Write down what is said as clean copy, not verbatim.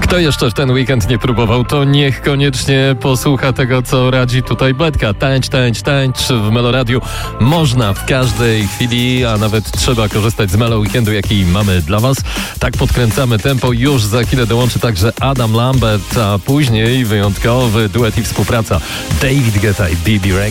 Kto jeszcze w ten weekend nie próbował, to niech koniecznie posłucha tego, co radzi tutaj Betka. Tańcz w Meloradiu. Można w każdej chwili, a nawet trzeba korzystać z Melo Weekendu, jaki mamy dla Was. Tak podkręcamy tempo. Już za chwilę dołączy także Adam Lambert, a później wyjątkowy duet i współpraca David Guetta i BB Rex.